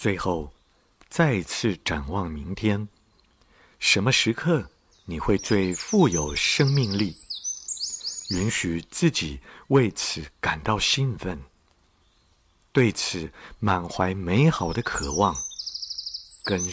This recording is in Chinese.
最后，再次展望明天，什么时刻你会最富有生命力？允许自己为此感到兴奋，对此满怀美好的渴望，跟